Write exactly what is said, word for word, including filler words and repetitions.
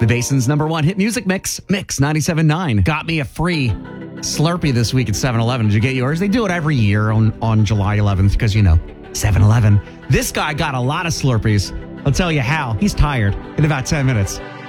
The Basin's number one hit music mix, Mix ninety-seven point nine. Got me a free Slurpee this week at seven eleven. Did you get yours? They do it every year on, on July eleventh because, you know, seven eleven. This guy got a lot of Slurpees. I'll tell you how. He's tired in about ten minutes.